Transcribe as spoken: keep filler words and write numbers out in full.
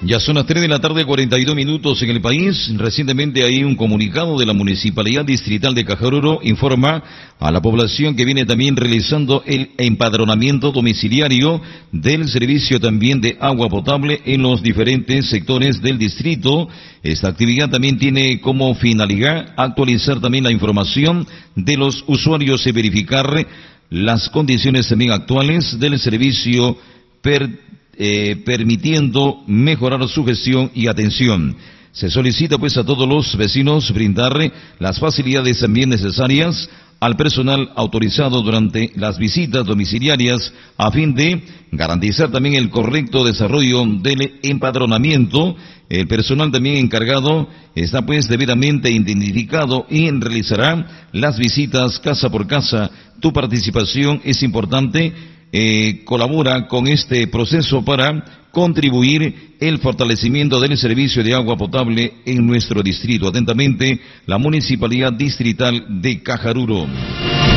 Ya son las tres de la tarde, cuarenta y dos minutos en el país. Recientemente hay un comunicado de la Municipalidad Distrital de Cajaruro, informa a la población que viene también realizando el empadronamiento domiciliario del servicio también de agua potable en los diferentes sectores del distrito. Esta actividad también tiene como finalidad actualizar también la información de los usuarios y verificar las condiciones también actuales del servicio per Eh, permitiendo mejorar su gestión y atención. Se solicita pues a todos los vecinos brindar las facilidades también necesarias al personal autorizado durante las visitas domiciliarias a fin de garantizar también el correcto desarrollo del empadronamiento. El personal también encargado está pues debidamente identificado y realizará las visitas casa por casa. Tu participación es importante. Eh, colabora con este proceso para contribuir el fortalecimiento del servicio de agua potable en nuestro distrito. Atentamente, la Municipalidad Distrital de Cajaruro.